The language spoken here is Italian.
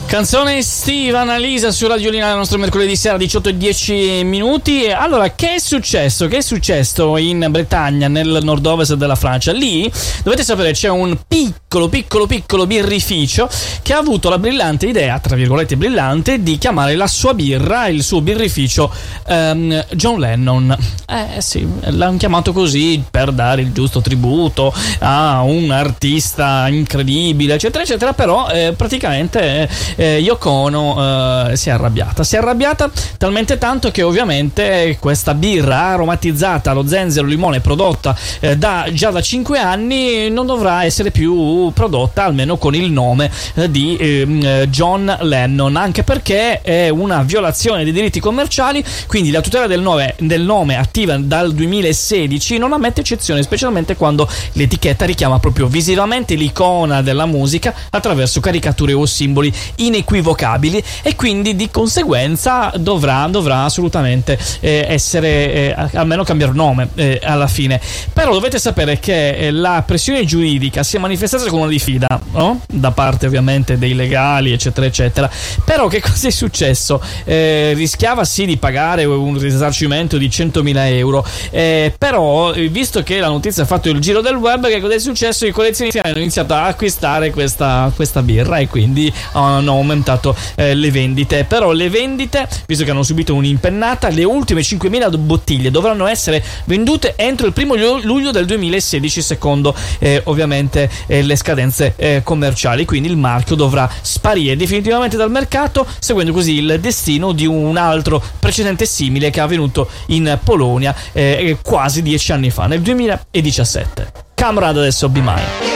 Canzone estiva, Annalisa su Radio Lina, il nostro mercoledì sera 18:10. Allora, che è successo? Che è successo in Bretagna, nel nord-ovest della Francia? Lì, dovete sapere, c'è un piccolo birrificio che ha avuto la brillante idea, tra virgolette brillante, di chiamare la sua birra, il suo birrificio, John Lennon. Sì, l'hanno chiamato così per dare il giusto tributo a un artista incredibile, eccetera, eccetera. Però praticamente Yoko Ono si è arrabbiata talmente tanto che ovviamente questa birra aromatizzata allo zenzero limone prodotta già da 5 anni non dovrà essere più prodotta, almeno con il nome di John Lennon, anche perché è una violazione dei diritti commerciali. Quindi la tutela del nome attiva dal 2016 non ammette eccezioni, specialmente quando l'etichetta richiama proprio visivamente l'icona della musica attraverso caricature o simboli inequivocabili, e quindi di conseguenza dovrà assolutamente essere almeno cambiare nome alla fine. Però dovete sapere che la pressione giuridica si è manifestata con una diffida, no? Da parte ovviamente dei legali, eccetera eccetera. Però che cosa è successo? Rischiava sì di pagare un risarcimento di 100.000 euro, però visto che la notizia ha fatto il giro del web, che cosa è successo? I collezionisti hanno iniziato a acquistare questa birra e quindi hanno aumentato le vendite. Però le vendite, visto che hanno subito un'impennata, le ultime 5.000 bottiglie dovranno essere vendute entro il 1 luglio del 2016 secondo ovviamente le scadenze commerciali. Quindi il marchio dovrà sparire definitivamente dal mercato, seguendo così il destino di un altro precedente simile che è avvenuto in Polonia quasi 10 anni fa, nel 2017. Camrad, adesso Be Mine.